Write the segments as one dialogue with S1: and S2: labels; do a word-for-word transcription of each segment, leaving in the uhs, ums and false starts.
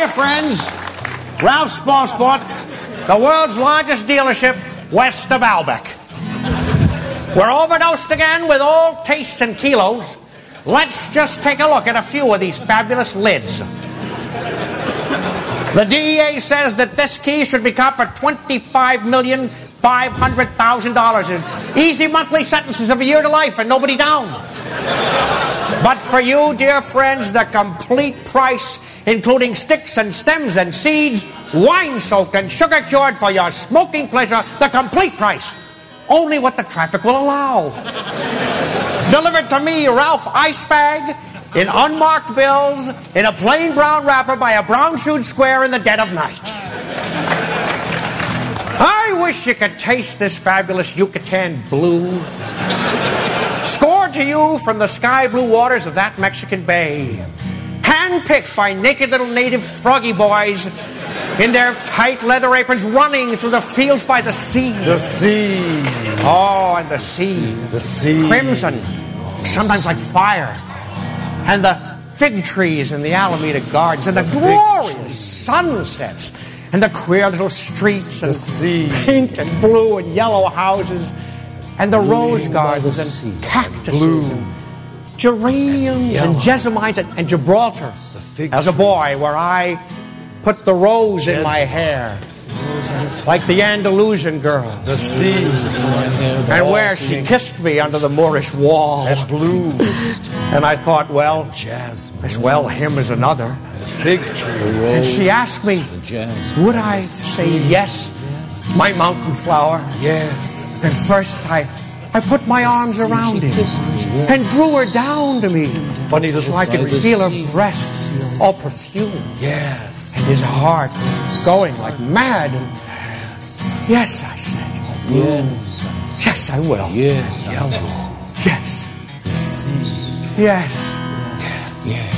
S1: dear friends, Ralph's Small Sport, the world's largest dealership west of Albeck. We're overdosed again with old tastes and kilos. Let's just take a look at a few of these fabulous lids. The D E A says that this key should be caught for twenty-five million five hundred thousand dollars in easy monthly sentences of a year to life and nobody down. But for you, dear friends, the complete price, including sticks and stems and seeds, wine-soaked and sugar-cured for your smoking pleasure, the complete price. Only what the traffic will allow. Delivered to me, Ralph Icebag, in unmarked bills, in a plain brown wrapper by a brown-shoed square in the dead of night. I wish you could taste this fabulous Yucatan blue. Scored to you from the sky-blue waters of that Mexican bay. Hand-picked by naked little native froggy boys in their tight leather aprons running through the fields by the sea.
S2: The sea.
S1: Oh, and the sea.
S2: The sea.
S1: Crimson, sometimes like fire. And the fig trees in the Alameda Gardens. And the, the glorious sunsets. And the queer little streets. And
S2: the sea.
S1: Pink and blue and yellow houses. And the rose gardens and cactuses.
S2: Blue.
S1: And geraniums and jessamines and, and Gibraltar. As a boy, where I put the rose in my hair, like the Andalusian girl.
S2: The sea.
S1: And where she kissed me under the Moorish wall.
S2: And blue.
S1: And I thought, well,
S2: jasmine.
S1: as well him as another.
S2: Fig tree.
S1: And she asked me, would I say yes, my mountain flower?
S2: Yes.
S1: And first I, I put my arms around him and drew her down to me.
S2: Funny little
S1: so I could feel her breasts all perfume.
S2: Yes.
S1: And his heart was going like mad. And yes, I said.
S3: Yes.
S1: Yes, I will.
S3: Yes.
S1: Yes.
S2: Yes.
S1: Yes.
S2: Yes.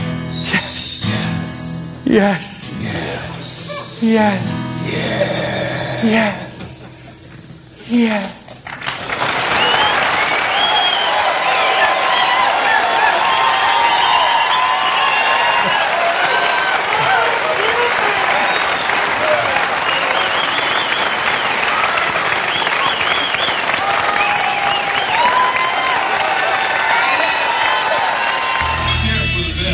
S1: Yes.
S2: Yes.
S1: Yes.
S2: Yes.
S1: Yes. Yes.